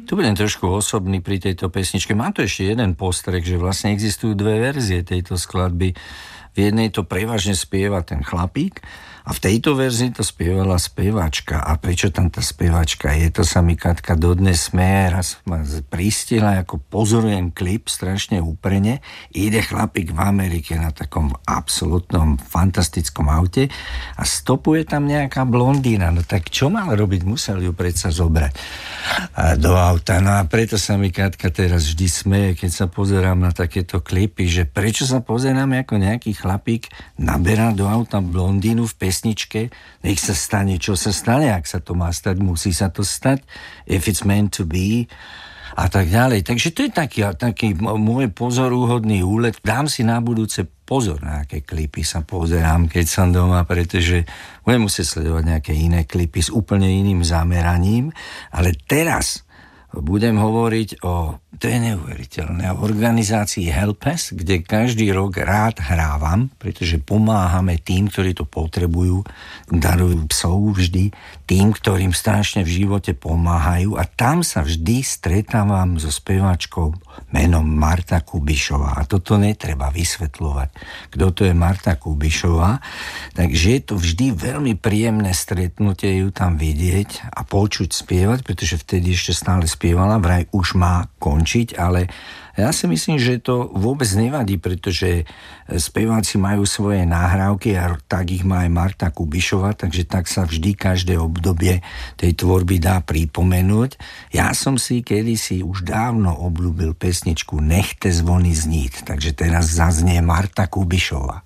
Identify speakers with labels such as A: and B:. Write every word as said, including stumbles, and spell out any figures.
A: Tu budem trošku osobný pri tejto pesničke. Mám tu ešte jeden postreh, že vlastne existujú dve verzie tejto skladby. V jednej to prevažne spieva ten chlapík a v tejto verzii to spievala speváčka. A prečo tam tá speváčka je? To sa mi Katka dodnes smeje. Raz ma pristihla, ako pozorujem klip strašne úprene. Ide chlapík v Amerike na takom absolútnom fantastickom aute a stopuje tam nejaká blondína. No tak čo mal robiť? Musel ju predsa zobrať a do auta. No a preto sa mi Katka teraz vždy smeje, keď sa pozerám na takéto klipy, že prečo sa pozeráme ako nejaký chlapík naberá do auta blondínu v pesničke, nech sa stane, čo sa stane, ak sa to má stať, musí sa to stať, if it's meant to be a tak ďalej. Takže to je taký, taký môj pozorúhodný úlet. Dám si na budúce pozor, na aké klipy sa pozerám, keď som doma, pretože budem musieť sledovať nejaké iné klipy s úplne iným zameraním, ale teraz budem hovoriť o, to je neuveriteľné, o organizácii Helpes, kde každý rok rád hrávam, pretože pomáhame tým, ktorí to potrebujú, darujú psov vždy, tým, ktorým strašne v živote pomáhajú a tam sa vždy stretávam so speváčkou menom Marta Kubišová. A toto netreba vysvetľovať, kto to je Marta Kubišová, takže je to vždy veľmi príjemné stretnutie ju tam vidieť a počuť spievať, pretože vtedy ešte stále spievala, vraj už má končiť, ale ja si myslím, že to vôbec nevadí, pretože speváci majú svoje nahrávky a tak ich má aj Marta Kubišová, takže tak sa vždy každé obdobie tej tvorby dá pripomenúť. Ja som si kedysi už dávno obľúbil pesničku Nechte zvony znít, takže teraz zaznie Marta Kubišová.